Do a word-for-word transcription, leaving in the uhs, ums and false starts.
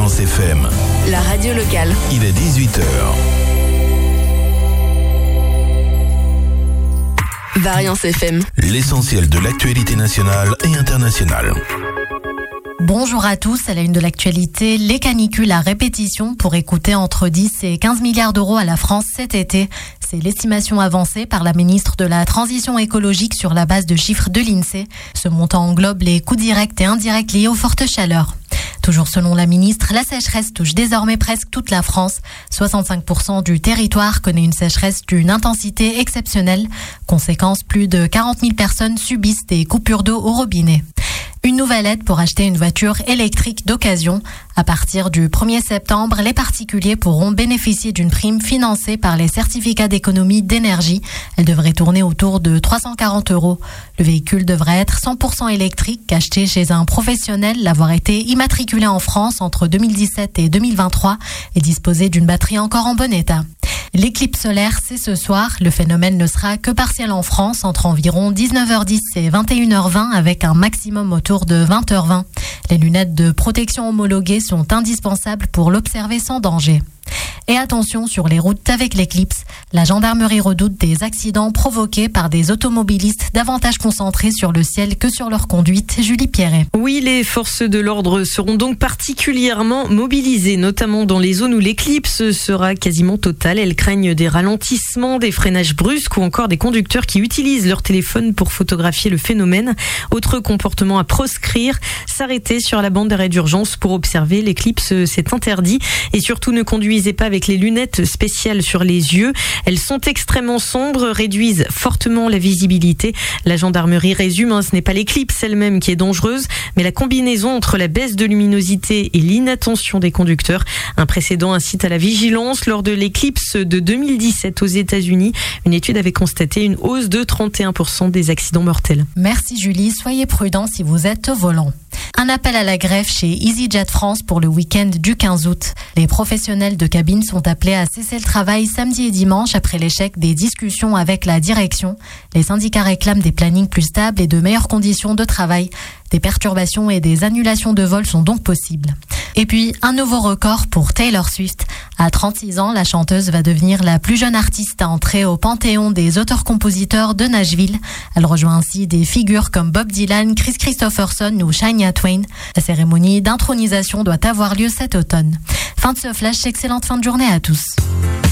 Variance F M. La radio locale. Il est dix-huit heures. Variance F M. L'essentiel de l'actualité nationale et internationale. Bonjour à tous, à la une de l'actualité, les canicules à répétition pourraient coûter entre dix et quinze milliards d'euros à la France cet été. C'est l'estimation avancée par la ministre de la Transition écologique sur la base de chiffres de l'INSEE. Ce montant englobe les coûts directs et indirects liés aux fortes chaleurs. Toujours selon la ministre, la sécheresse touche désormais presque toute la France. soixante-cinq pour cent du territoire connaît une sécheresse d'une intensité exceptionnelle. Conséquence, plus de quarante mille personnes subissent des coupures d'eau au robinet. Une nouvelle aide pour acheter une voiture électrique d'occasion. À partir du premier septembre, les particuliers pourront bénéficier d'une prime financée par les certificats d'économie d'énergie. Elle devrait tourner autour de trois cent quarante euros. Le véhicule devrait être cent pour cent électrique, acheté chez un professionnel, l'avoir été immatriculé en France entre deux mille dix-sept et deux mille vingt-trois et disposer d'une batterie encore en bon état. L'éclipse solaire, c'est ce soir. Le phénomène ne sera que partiel en France entre environ dix-neuf heures dix et vingt et une heures vingt avec un maximum autour de vingt heures vingt. Les lunettes de protection homologuées sont indispensables pour l'observer sans danger. Et attention sur les routes avec l'éclipse. La gendarmerie redoute des accidents provoqués par des automobilistes davantage concentrés sur le ciel que sur leur conduite. Julie Pierret. Oui, les forces de l'ordre seront donc particulièrement mobilisées, notamment dans les zones où l'éclipse sera quasiment totale. Elles craignent des ralentissements, des freinages brusques ou encore des conducteurs qui utilisent leur téléphone pour photographier le phénomène. Autre comportement à proscrire, s'arrêter sur la bande d'arrêt d'urgence pour observer l'éclipse, c'est interdit. Et surtout, ne conduisez pas avec les lunettes spéciales sur les yeux. Elles sont extrêmement sombres, réduisent fortement la visibilité. La gendarmerie résume, hein, ce n'est pas l'éclipse elle-même qui est dangereuse, mais la combinaison entre la baisse de luminosité et l'inattention des conducteurs. Un précédent incite à la vigilance. Lors de l'éclipse de deux mille dix-sept aux États-Unis, une étude avait constaté une hausse de trente et un pour cent des accidents mortels. Merci Julie, soyez prudents si vous êtes au volant. Un appel à la grève chez EasyJet France pour le week-end du quinze août. Les professionnels de cabine sont appelés à cesser le travail samedi et dimanche après l'échec des discussions avec la direction. Les syndicats réclament des plannings plus stables et de meilleures conditions de travail. Des perturbations et des annulations de vols sont donc possibles. Et puis, un nouveau record pour Taylor Swift. À trente-six ans, la chanteuse va devenir la plus jeune artiste à entrer au panthéon des auteurs-compositeurs de Nashville. Elle rejoint ainsi des figures comme Bob Dylan, Chris Christopherson ou Shania Twain. La cérémonie d'intronisation doit avoir lieu cet automne. Fin de ce flash, excellente fin de journée à tous.